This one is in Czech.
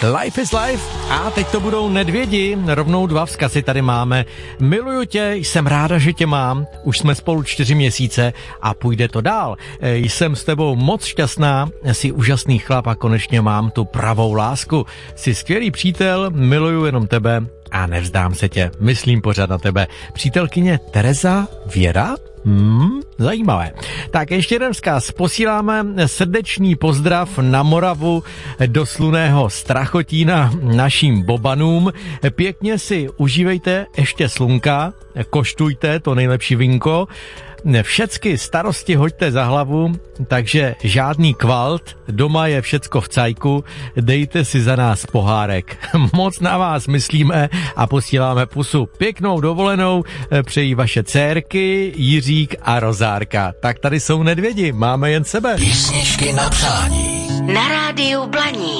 Life is life a teď to budou nedvědi, rovnou 2 vzkazy tady máme. Miluju tě, jsem ráda, že tě mám, už jsme spolu 4 měsíce a půjde to dál. Jsem s tebou moc šťastná, jsi úžasný chlap a konečně mám tu pravou lásku. Jsi skvělý přítel, miluju jenom tebe a nevzdám se tě, myslím pořád na tebe. Přítelkyně Tereza Věra? Zajímavé. Tak ještě jeden vzkaz. Posíláme srdečný pozdrav na Moravu do slunného Strachotína našim bobanům. Pěkně si užívejte ještě slunka, koštujte to nejlepší vínko. Všecky starosti hoďte za hlavu, takže žádný kvalt, doma je všecko v cajku, dejte si za nás pohárek. Moc na vás myslíme a posíláme pusu. Pěknou dovolenou přejí vaše dcérky Jiřík a Rozárka. Tak tady jsou nedvědi, máme jen sebe. Písničky na přání. Na rádiu Blaník.